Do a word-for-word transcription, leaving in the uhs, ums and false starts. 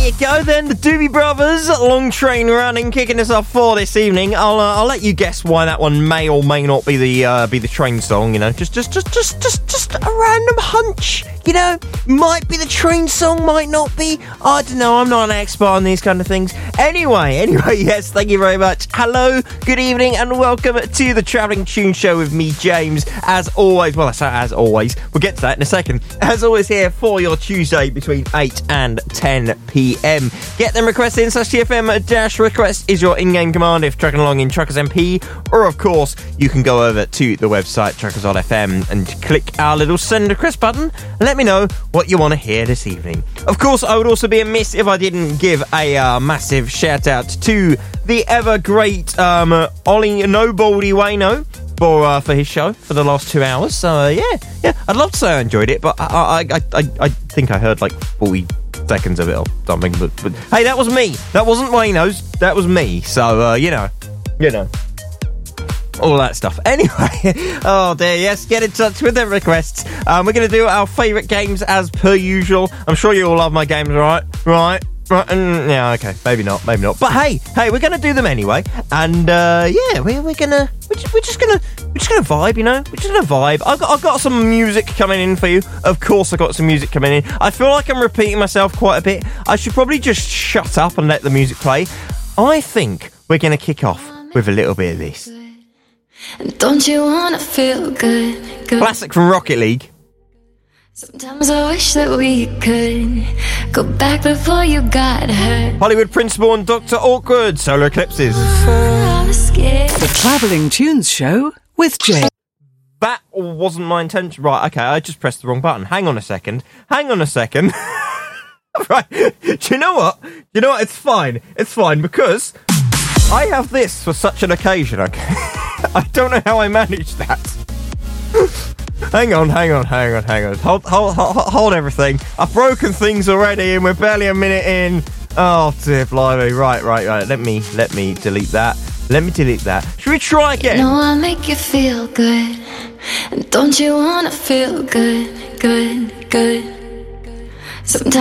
you go then, the Doobie Brothers, Long Train Running, kicking us off for this evening. I'll uh, I'll let you guess why that one may or may not be the uh, be the train song. You know, just just just just just just a random hunch. You know, might be the train song, might not be. I don't know. I'm not an expert on these kind of things. Anyway, anyway, yes, thank you very much. Hello, good evening, and welcome to the Travelling Tune Show with me, James. As always, well, I say as always. We'll get to that in a second. As always, here for your Tuesday between eight and ten p.m. Get them requests in. Slash T F M dash request is your in-game command if tracking along in Truckers M P, or of course, you can go over to the website truckers dot f m and click our little send request button. Let me know what you want to hear this evening. Of course, I would also be amiss if I didn't give a uh, massive shout out to the ever great um, Ollie Nobaldy Wayno for uh, for his show for the last two hours. So uh, yeah, yeah, I'd love to say I enjoyed it, but I I I, I think I heard like forty seconds of it or something. But, but hey, that was me. That wasn't Wayno's. That was me. So uh, you know, you know. All that stuff. Anyway, oh dear, yes, get in touch with the requests. Um, we're going to do our favourite games as per usual. I'm sure you all love my games, right? Right? Right? And, yeah, okay, maybe not, maybe not. But hey, hey, we're going to do them anyway. And uh, yeah, we're, we're going to, we're just, we're just going to, we're just going to vibe, you know? We're just going to vibe. I've got, I've got some music coming in for you. Of course, I've got some music coming in. I feel like I'm repeating myself quite a bit. I should probably just shut up and let the music play. I think we're going to kick off with a little bit of this. And don't you wanna feel good, good? Classic from Rocket League. Sometimes I wish that we could go back before you got hurt. Hollywood Principal and Doctor Awkward, Solar Eclipses. The Travelling Tunes Show with Jay. That wasn't my intention. Right, okay, I just pressed the wrong button. Hang on a second. Hang on a second. Right, do you know what? Do you know what? It's fine. It's fine because I have this for such an occasion, okay? I don't know how I managed that. hang on, hang on, hang on, hang on. Hold, hold, hold, hold everything. I've broken things already and we're barely a minute in. Oh, dear blimey. Right, right, right. Let me, let me delete that. Let me delete that. Should we try again? No, I'll make you feel good. And don't you wanna feel good, good, good? Sometimes